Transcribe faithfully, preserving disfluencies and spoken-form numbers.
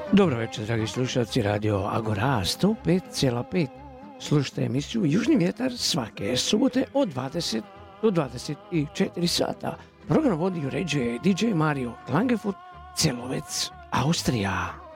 Dobro večer, dragi slušalci Radio Agora sto pet zarez pet. Slušajte emisiju Južni vjetar svake subote od dvadeset do dvadeset četiri sata. Program vodi i uređuje D J Mario Klangefurt, Celovec, Austrija.